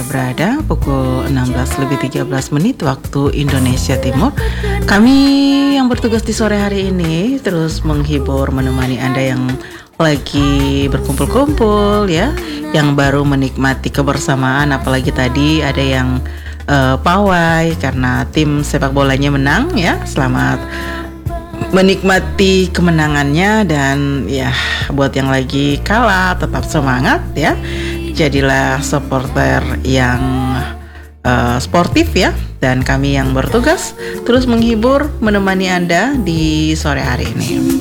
berada pukul 16:13 waktu Indonesia Timur. Kami yang bertugas di sore hari ini terus menghibur, menemani Anda yang lagi berkumpul-kumpul ya, yang baru menikmati kebersamaan, apalagi tadi ada yang pawai karena tim sepak bolanya menang ya. Selamat menikmati kemenangannya, dan ya buat yang lagi kalah tetap semangat ya. Jadilah supporter yang sportif ya. Dan kami yang bertugas terus menghibur, menemani Anda di sore hari ini.